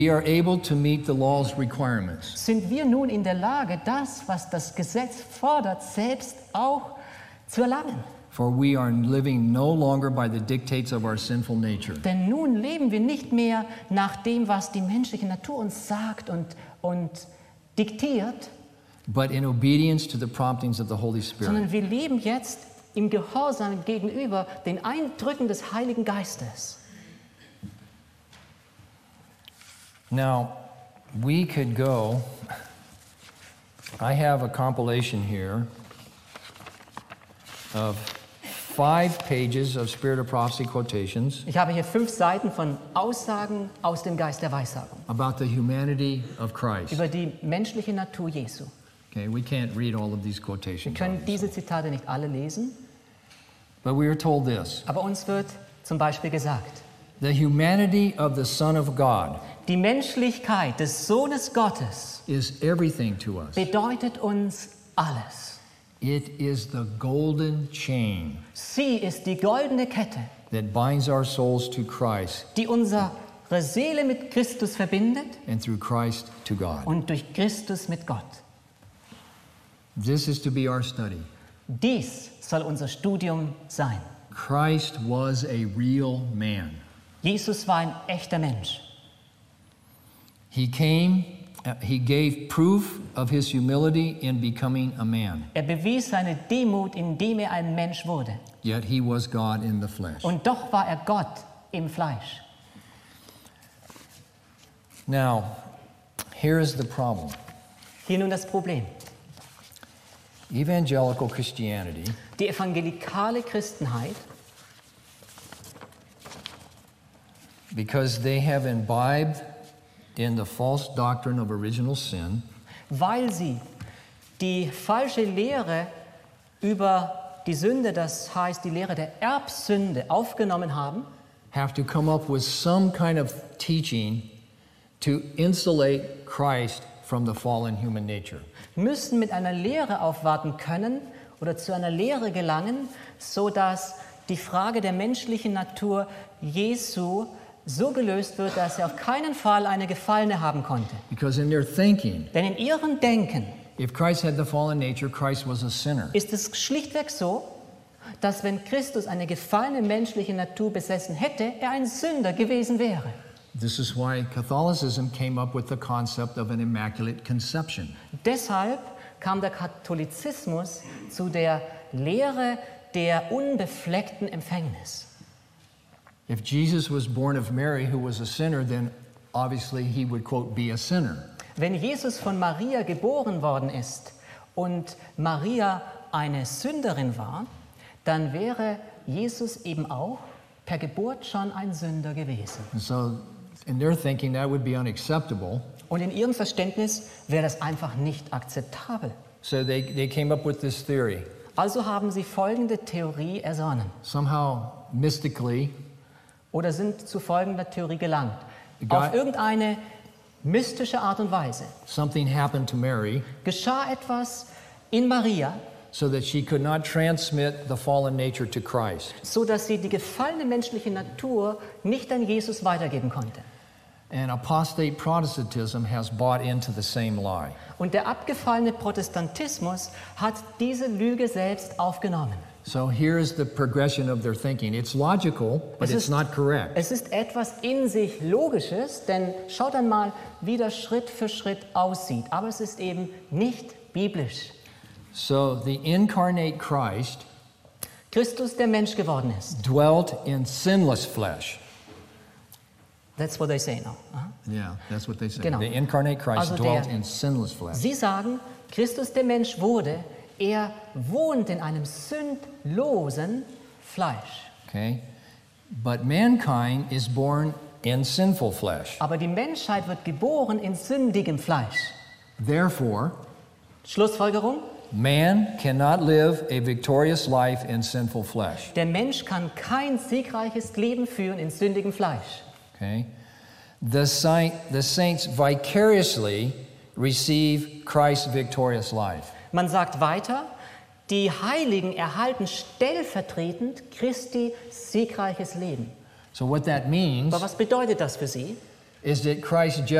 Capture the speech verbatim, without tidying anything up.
we are able to meet the law's requirements. Sind wir nun in der Lage, das, was das Gesetz fordert, selbst auch zu erlangen? For we are living no longer by the dictates of our sinful nature, Denn nun leben wir nicht mehr nach dem, was die menschliche Natur uns sagt und, und diktiert, but in obedience to the promptings of the Holy Spirit. sondern wir leben jetzt im Gehorsam gegenüber den Eindrücken des Heiligen Geistes. Now, we could go, I have a compilation here of five pages of Spirit of Prophecy quotations Ich habe hier fünf Seiten von Aussagen aus dem Geist der Weissagung about the humanity of Christ. über die menschliche Natur Jesu. Okay, we can't read all of these Wir quotations, können obviously. diese Zitate nicht alle lesen, But we are told this, aber uns wird zum Beispiel gesagt, the humanity of the Son of God die Menschlichkeit des Sohnes Gottes is everything to us. bedeutet uns alles. It is the golden chain Sie ist die goldene Kette, that binds our souls to Christ die unsere Seele mit Christus verbindet and through Christ to God. und durch Christus mit Gott. This is to be our study. Dies soll unser Studium sein. Christ was a real man. Jesus war ein echter Mensch. He came, uh, he gave proof of his humility in becoming a man, Er bewies seine Demut, indem er ein Mensch wurde. yet he was God in the flesh. Und doch war er Gott im Fleisch. Now, here is the problem. Hier nun das Problem. Evangelical Christianity Die evangelikale Christenheit, because they have imbibed in the false doctrine of original sin, weil sie die falsche Lehre über die Sünde, das heißt die Lehre der Erbsünde, aufgenommen haben, have to come up with some kind of teaching to insulate Christ from the fallen human nature. müssen mit einer Lehre aufwarten können oder zu einer Lehre gelangen, so dass die Frage der menschlichen Natur Jesu so gelöst wird, dass er auf keinen Fall eine Gefallene haben konnte. Because in their thinking, Denn in ihrem Denken if Christ had the fallen nature, Christ was a sinner. ist es schlichtweg so, dass wenn Christus eine gefallene menschliche Natur besessen hätte, er ein Sünder gewesen wäre. This is why Catholicism came up with the concept of an immaculate conception. Deshalb kam der Katholizismus zu der Lehre der unbefleckten Empfängnis. If Jesus was born of Mary, who was a sinner, then obviously he would, quote, be a sinner. Wenn Jesus von Maria geboren worden ist und Maria eine Sünderin war, dann wäre Jesus eben auch per Geburt schon ein Sünder gewesen. And so in their thinking, that would be unacceptable. Und in ihrem Verständnis wäre das einfach nicht akzeptabel. So they, they came up with this theory. Also haben sie folgende Theorie ersonnen Somehow, mystically, oder sind zu folgender Theorie gelangt. Egal. Auf irgendeine mystische Art und Weise something happened to Mary geschah etwas in Maria, so that she could not transmit the fallen nature to Christ. so dass sie die gefallene menschliche Natur nicht an Jesus weitergeben konnte. And apostate Protestantism has bought into the same lie. Und der abgefallene Protestantismus hat diese Lüge selbst aufgenommen. So here is the progression of their thinking. It's logical, but Es it's ist- not correct. Es ist etwas in sich Logisches, denn schaut dann mal, wie das Schritt für Schritt aussieht. Aber es ist eben nicht biblisch. So the incarnate Christ Christus, der Mensch geworden ist. dwelt in sinless flesh. That's what they say now. Aha. Yeah, that's what they say. Genau. The incarnate Christ Also dwelt der- in sinless flesh. Sie sagen, Christus, der Mensch wurde, er wohnt in einem sündlosen Fleisch. Okay? But mankind is born in sinful flesh. Aber die Menschheit wird geboren in sündigem Fleisch. Therefore, Schlussfolgerung, man cannot live a victorious life in sinful flesh. der Mensch kann kein siegreiches Leben führen in sündigem Fleisch. Okay? The, saint, the saints vicariously receive Christ's victorious life. Man sagt weiter, die Heiligen erhalten stellvertretend Christi siegreiches Leben. So what that means Aber was bedeutet das für sie? is that Christ